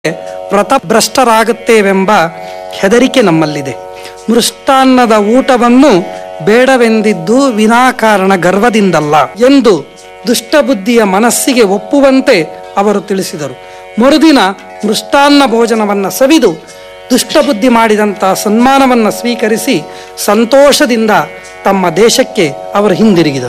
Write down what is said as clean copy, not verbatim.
ವ್ರತಭ್ರಷ್ಟರಾಗುತ್ತೇವೆಂಬ ಹೆದರಿಕೆ ನಮ್ಮಲ್ಲಿದೆ. ಮೃಷ್ಟಾನ್ನದ ಊಟವನ್ನು ಬೇಡವೆಂದಿದ್ದು ವಿನಾಕಾರಣ ಗರ್ವದಿಂದಲ್ಲ ಎಂದು ದುಷ್ಟಬುದ್ಧಿಯ ಮನಸ್ಸಿಗೆ ಒಪ್ಪುವಂತೆ ಅವರು ತಿಳಿಸಿದರು. ಮರುದಿನ ಮೃಷ್ಟಾನ್ನ ಭೋಜನವನ್ನು ಸವಿದು ದುಷ್ಟಬುದ್ಧಿ ಮಾಡಿದಂಥ ಸನ್ಮಾನವನ್ನು ಸ್ವೀಕರಿಸಿ ಸಂತೋಷದಿಂದ ತಮ್ಮ ದೇಶಕ್ಕೆ ಅವರು ಹಿಂದಿರುಗಿದರು.